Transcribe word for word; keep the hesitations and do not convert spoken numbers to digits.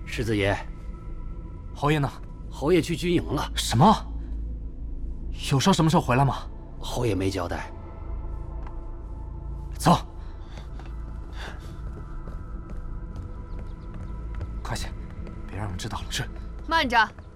世子爷， 侯爷呢？ 侯爷去军营了。 什么？有说什么时候回来吗？ 侯爷没交代。 走，快些，别让人知道了。是。 慢着。